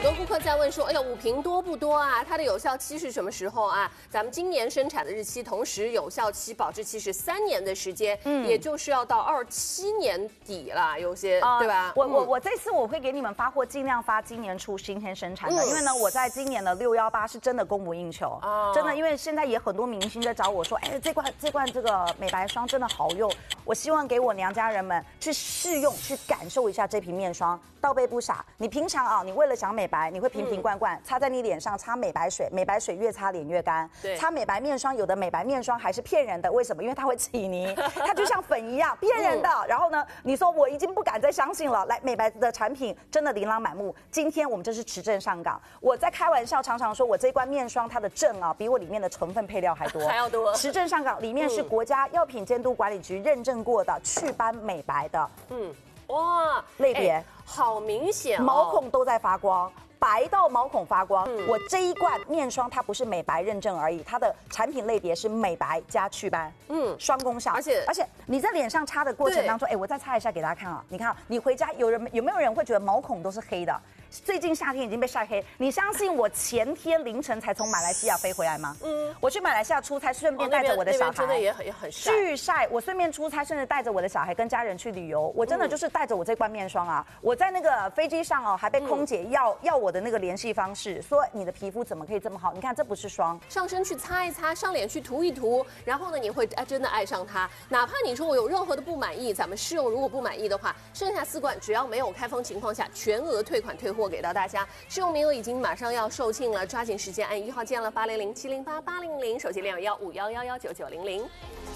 多顾客在问说，哎呀，5瓶多不多啊？它的有效期是什么时候啊？咱们今年生产的日期，同时有效期保质期是3年的时间，也就是要到27年底了，有些对吧？ 我这次我会给你们发货，尽量发今年初今天生产的，因为呢，我在今年的618是真的供不应求，真的，因为现在也很多明星在找我说，哎，这罐这个美白霜真的好用，我希望给我娘家人们去试用，去感受一下这瓶面霜，倒杯不傻。你平常啊，你为了想美白，你会瓶瓶罐罐擦在你脸上，擦美白水，美白水越擦脸越干。擦美白面霜，有的美白面霜还是骗人的，为什么？因为它会起泥，它就像粉一样，骗人的。然后呢，你说我已经不敢再相信了。来，美白的产品真的琳琅满目。今天我们这是持证上岗，我在开玩笑，常常说我这罐面霜它的证啊，比我里面的成分配料还多， 还要多。 持证上岗，里面是国家药品监督管理局认证过的祛斑美白的。 哇， 类别好明显哦， 毛孔都在发光。白到毛孔发光，我这一罐面霜它不是美白认证而已，它的产品类别是美白加祛斑，双功效。而且你在脸上擦的过程当中，哎，我再擦一下给大家看啊，你看啊，你回家有没有人会觉得毛孔都是黑的？最近夏天已经被晒黑，你相信我前天凌晨才从马来西亚飞回来吗？我去马来西亚出差，顺便带着我的小孩， 真的也很晒。 巨晒，我顺便出差，甚至带着我的小孩跟家人去旅游，我真的就是带着我这罐面霜啊，我在那个飞机上哦，还被空姐要我的那个联系方式，说你的皮肤怎么可以这么好？你看这不是霜， 上身去擦一擦，上脸去涂一涂，然后呢，你会真的爱上它。哪怕你说我有任何的不满意，咱们试用如果不满意的话，剩下4罐只要没有开封情况下，全额退款退货给到大家。试用名额已经马上要售罄了，抓紧时间按1号键了，800-708-800，手机611-5111-9900。